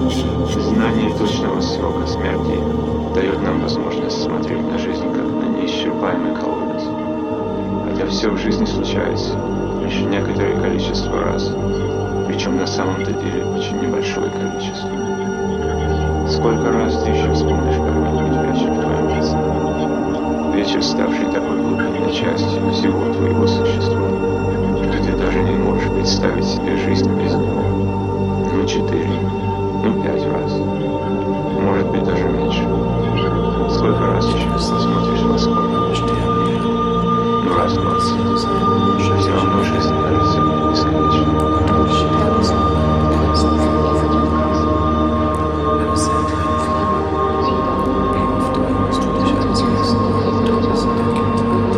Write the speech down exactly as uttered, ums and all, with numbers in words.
Знание точного срока смерти дает нам возможность смотреть на жизнь как на неисчерпаемый колодец. Хотя все в жизни случается лишь некоторое количество раз, причем на самом-то деле очень небольшое количество. Сколько раз ты еще вспомнишь какой-нибудь вечер в твоем лице? Вечер, ставший такой глубинной частью всего твоего существа.